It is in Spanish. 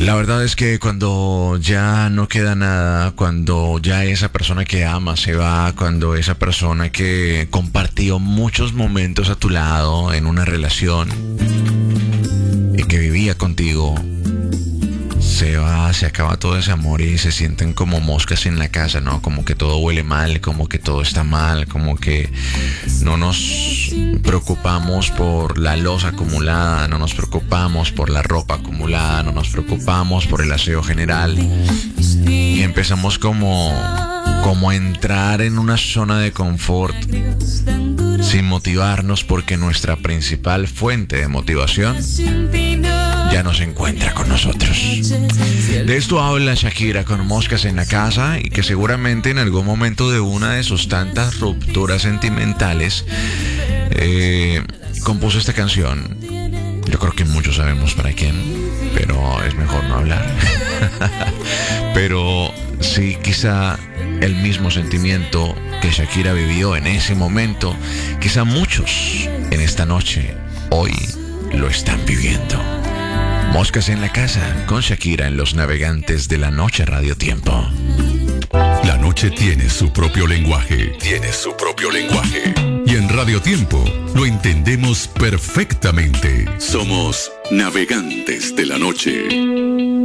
La verdad es que cuando ya no queda nada, cuando ya esa persona que amas se va, cuando esa persona que compartió muchos momentos a tu lado en una relación y que vivía contigo, se va, se acaba todo ese amor y se sienten como moscas en la casa, ¿no? Como que todo huele mal, como que todo está mal, como que no nos preocupamos por la loza acumulada, no nos preocupamos por la ropa acumulada, no nos preocupamos por el aseo general y empezamos como a entrar en una zona de confort sin motivarnos porque nuestra principal fuente de motivación ya no se encuentra con nosotros. De esto habla Shakira con Moscas en la Casa y que seguramente en algún momento de una de sus tantas rupturas sentimentales compuso esta canción. Yo creo que muchos sabemos para quién, pero es mejor no hablar. Pero sí, quizá el mismo sentimiento que Shakira vivió en ese momento, quizá muchos en esta noche, hoy, lo están viviendo. Moscas en la Casa con Shakira en Los Navegantes de la Noche Radio Tiempo. La noche tiene su propio lenguaje. Y en Radio Tiempo lo entendemos perfectamente. Somos Navegantes de la Noche.